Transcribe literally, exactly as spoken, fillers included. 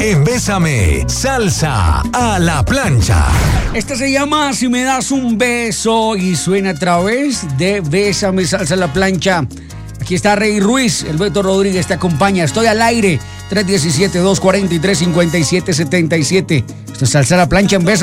en Bésame, salsa a la plancha. Esta se llama Si me das un beso y suena a través de Bésame, salsa a la plancha. Aquí está Rey Ruiz, el Beto Rodríguez te acompaña. Estoy al aire, tres uno siete, dos cuatro tres, cinco siete siete siete. Esto es salsa a la plancha en Bésame.